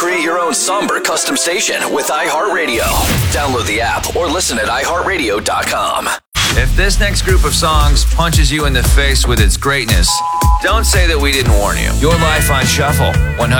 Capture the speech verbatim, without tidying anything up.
Create your own somber custom station with iHeartRadio. Download the app or listen at i heart radio dot com. If this next group of songs punches you in the face with its greatness, don't say that we didn't warn you. Your Life on Shuffle. one hundred